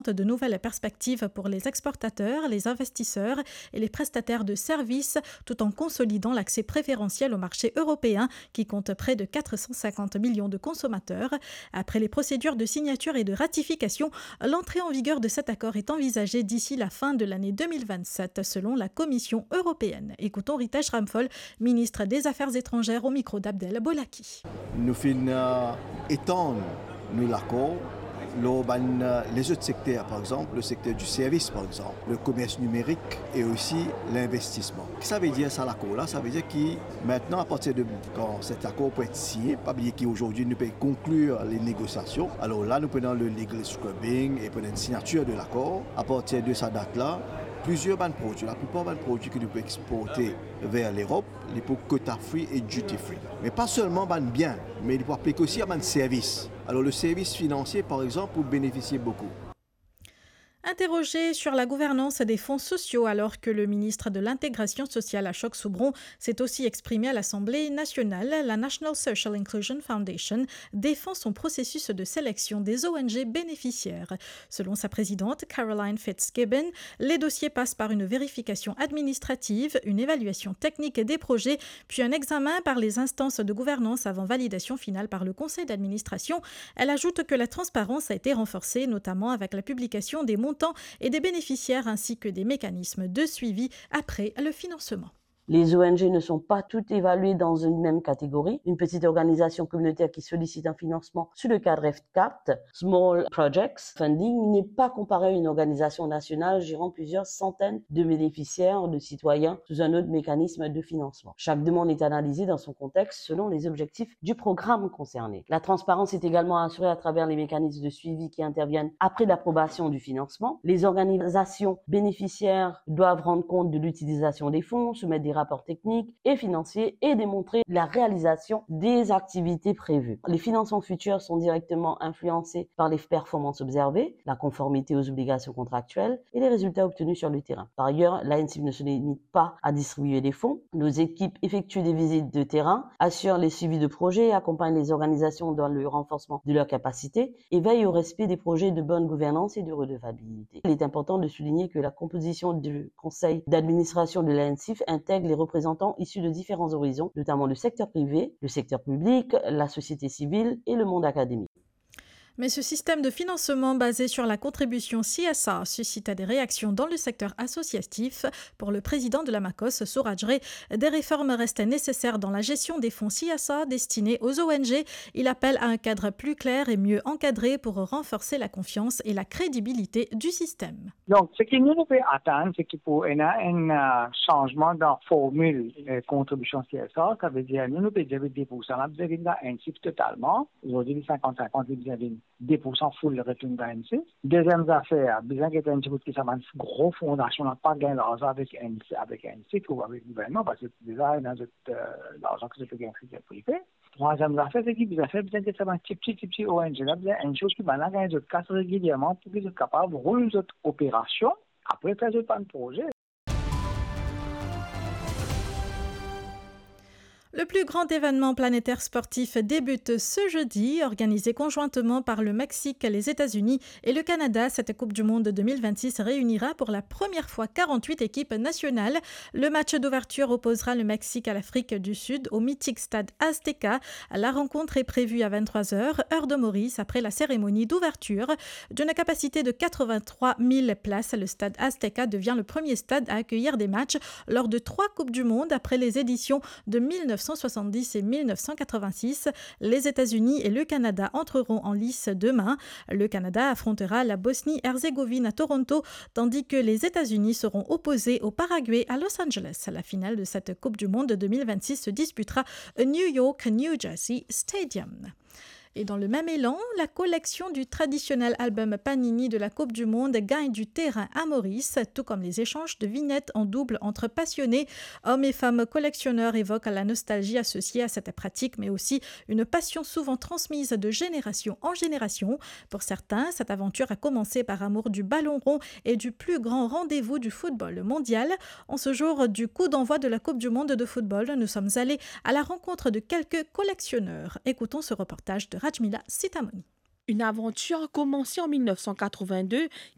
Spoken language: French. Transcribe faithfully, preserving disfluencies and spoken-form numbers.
de nouvelles perspectives pour les exportateurs, les investisseurs et les prestataires de services, tout en consolidant l'accès préférentiel au marché européen qui compte près de quatre cent cinquante millions de consommateurs. Après les procédures de signature et de ratification, l'entrée en vigueur de cet accord est envisagée d'ici la fin de l'année deux mille vingt-sept, selon la Commission européenne. Écoutons Ritesh Ramphal, ministre des Affaires étrangères, au micro d'Abdel Bolaki. Nous finissons étendre nous l'accord. Les autres secteurs, par exemple, le secteur du service, par exemple, le commerce numérique et aussi l'investissement. Ça veut dire ça, l'accord là, ça veut dire que maintenant, à partir de quand cet accord peut être signé, pas oublier qu'aujourd'hui nous pouvons conclure les négociations. Alors là, nous prenons le legal scrubbing et prenons une signature de l'accord. À partir de cette date-là, plusieurs bandes produits, la plupart des produits que nous pouvons exporter vers l'Europe, les pour quota free et duty free. Mais pas seulement ban biens, mais il faut appliquer aussi à ban services. Alors le service financier, par exemple, pour bénéficier beaucoup. Interrogé sur la gouvernance des fonds sociaux alors que le ministre de l'Intégration sociale Ashok Soubron s'est aussi exprimé à l'Assemblée nationale, la National Social Inclusion Foundation défend son processus de sélection des O N G bénéficiaires. Selon sa présidente, Caroline Fitzgibbon, les dossiers passent par une vérification administrative, une évaluation technique des projets, puis un examen par les instances de gouvernance avant validation finale par le conseil d'administration. Elle ajoute que la transparence a été renforcée, notamment avec la publication des montants et des bénéficiaires ainsi que des mécanismes de suivi après le financement. Les O N G ne sont pas toutes évaluées dans une même catégorie. Une petite organisation communautaire qui sollicite un financement sous le cadre F C A P T, Small Projects Funding, n'est pas comparée à une organisation nationale gérant plusieurs centaines de bénéficiaires, de citoyens, sous un autre mécanisme de financement. Chaque demande est analysée dans son contexte selon les objectifs du programme concerné. La transparence est également assurée à travers les mécanismes de suivi qui interviennent après l'approbation du financement. Les organisations bénéficiaires doivent rendre compte de l'utilisation des fonds, soumettre des rapports techniques et financiers et démontrer la réalisation des activités prévues. Les financements futurs sont directement influencés par les performances observées, la conformité aux obligations contractuelles et les résultats obtenus sur le terrain. Par ailleurs, l'A N C I F ne se limite pas à distribuer des fonds. Nos équipes effectuent des visites de terrain, assurent les suivis de projets, accompagnent les organisations dans le renforcement de leurs capacités et veillent au respect des projets de bonne gouvernance et de redevabilité. Il est important de souligner que la composition du conseil d'administration de l'A N C I F intègre les représentants issus de différents horizons, notamment le secteur privé, le secteur public, la société civile et le monde académique. Mais ce système de financement basé sur la contribution C S A suscite des réactions dans le secteur associatif. Pour le président de la MACOS, Suraj Ray, des réformes restent nécessaires dans la gestion des fonds C S A destinés aux O N G. Il appelle à un cadre plus clair et mieux encadré pour renforcer la confiance et la crédibilité du système. Donc, ce que nous devons attendre, c'est qu'il faut un, un changement dans la formule de contribution C S A. Ça veut dire que nous devons dire dix pour cent vis-à-vis de l'A N C I F totalement. Aujourd'hui, cinquante cinquante vis-à-vis dix pour cent full retourne de l'A N C I F. Deuxième affaire, bien que l'A N C I F qui une grosse fondation n'a pas gagné l'argent avec l'A N C I F ou avec le gouvernement parce que déjà, il y a l'argent que c'est gagné dans le privé. Troisième affaire, c'est qu'il y a bien que ça va un petit, petit, petit O N G. Là, une chose qui va gagner de casse régulièrement pour qu'ils soient capables de rouler une autre opération après faire un projet. Le plus grand événement planétaire sportif débute ce jeudi, organisé conjointement par le Mexique, les États-Unis et le Canada. Cette Coupe du Monde deux mille vingt-six réunira pour la première fois quarante-huit équipes nationales. Le match d'ouverture opposera le Mexique à l'Afrique du Sud au mythique stade Azteca. La rencontre est prévue à vingt-trois heures, heure de Maurice, après la cérémonie d'ouverture. D'une capacité de quatre-vingt-trois mille places, le stade Azteca devient le premier stade à accueillir des matchs lors de trois Coupes du Monde après les éditions de mille neuf cent soixante-dix et mille neuf cent quatre-vingt-six. Les États-Unis et le Canada entreront en lice demain. Le Canada affrontera la Bosnie-Herzégovine à Toronto, tandis que les États-Unis seront opposés au Paraguay à Los Angeles. La finale de cette Coupe du Monde deux mille vingt-six se disputera au New York New Jersey Stadium. Et dans le même élan, la collection du traditionnel album Panini de la Coupe du Monde gagne du terrain à Maurice, tout comme les échanges de vignettes en double entre passionnés. Hommes et femmes collectionneurs évoquent la nostalgie associée à cette pratique, mais aussi une passion souvent transmise de génération en génération. Pour certains, cette aventure a commencé par amour du ballon rond et du plus grand rendez-vous du football mondial. En ce jour du coup d'envoi de la Coupe du Monde de football, nous sommes allés à la rencontre de quelques collectionneurs. Écoutons ce reportage de Rajmila Sitamoni. Une aventure commencée en mille neuf cent quatre-vingt-deux